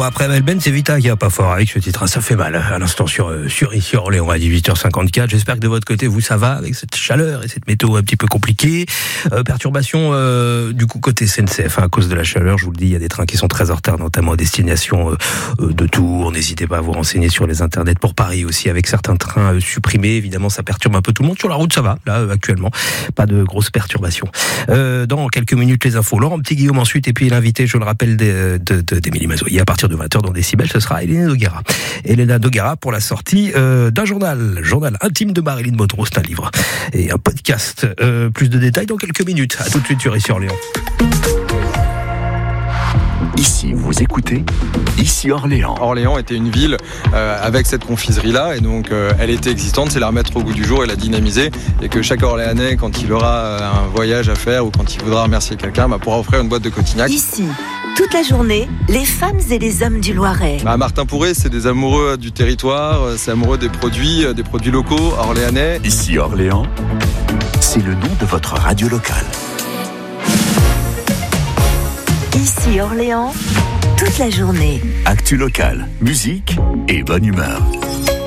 après Melbourne, c'est Vita qui a pas fort avec ce titre. Ça fait mal à l'instant sur ici Orléans à 18h54. J'espère que de votre côté vous ça va avec cette chaleur et cette météo un petit peu compliquée. Perturbation du coup côté SNCF à cause de la chaleur. Je vous le dis, il y a des trains qui sont très en retard, notamment à destination de Tours. N'hésitez pas à vous renseigner sur les internets pour Paris aussi, avec certains trains supprimés. Évidemment, ça perturbe un peu tout le monde. Sur la route, ça va. Là, actuellement, pas de grosses perturbations. Dans quelques minutes, les infos. Laurent Petit-Guillaume ensuite, et puis l'invité, je le rappelle, d'Émilie Mazoyer. À partir de 20h dans Décibel, ce sera Elena Noguera. Elena Noguera pour la sortie d'un journal intime de Marilyn Monroe. C'est un livre et un podcast. Plus de détails dans quelques minutes. À tout de suite sur Ici Orléans. Ici, vous écoutez Ici Orléans. Orléans était une ville avec cette confiserie-là, et donc elle était existante, c'est la remettre au goût du jour et la dynamiser, et que chaque Orléanais, quand il aura un voyage à faire ou quand il voudra remercier quelqu'un, pourra offrir une boîte de Cotignac. Ici, toute la journée, les femmes et les hommes du Loiret. Martin Pourret, c'est des amoureux du territoire, c'est amoureux des produits locaux orléanais. Ici Orléans, c'est le nom de votre radio locale. Ici Orléans, toute la journée. Actu locale, musique et bonne humeur.